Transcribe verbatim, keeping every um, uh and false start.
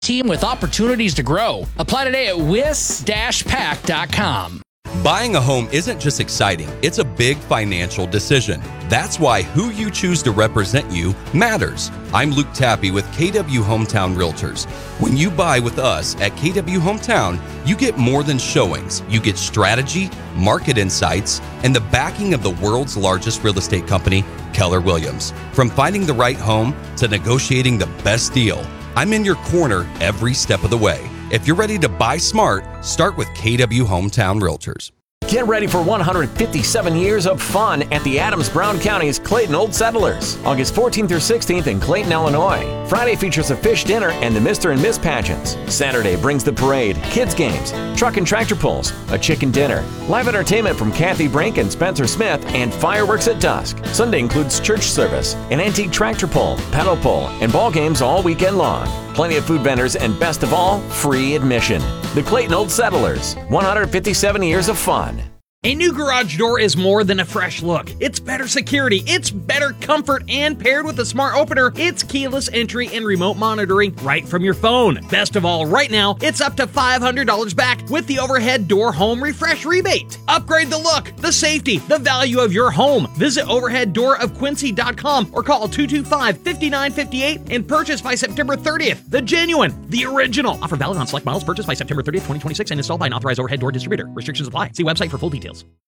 team with opportunities to grow. Apply today at wis dash pack dot com. Buying a home isn't just exciting, it's a big financial decision. That's why who you choose to represent you matters. I'm Luke Tappy with K W Hometown Realtors. When you buy with us at K W Hometown, you get more than showings. You get strategy, market insights, and the backing of the world's largest real estate company, Keller Williams. From finding the right home to negotiating the best deal, I'm in your corner every step of the way. If you're ready to buy smart, start with K W Hometown Realtors. Get ready for one hundred fifty-seven years of fun at the Adams-Brown County's Clayton Old Settlers, August fourteenth through sixteenth in Clayton, Illinois. Friday features a fish dinner and the Mister and Miss pageants. Saturday brings the parade, kids games, truck and tractor pulls, a chicken dinner, live entertainment from Kathy Brink and Spencer Smith, and fireworks at dusk. Sunday includes church service, an antique tractor pull, pedal pull, and ball games all weekend long. Plenty of food vendors, and best of all, free admission. The Clayton Old Settlers, one hundred fifty-seven years of fun. A new garage door is more than a fresh look. It's better security, it's better comfort, and paired with a smart opener, it's keyless entry and remote monitoring right from your phone. Best of all, right now, it's up to five hundred dollars back with the Overhead Door Home Refresh Rebate. Upgrade the look, the safety, the value of your home. Visit overhead door of quincy dot com or call two two five, five nine five eight and purchase by September thirtieth. The genuine, the original. Offer valid on select models purchased by September thirtieth, twenty twenty-six and installed by an authorized overhead door distributor. Restrictions apply. See website for full details.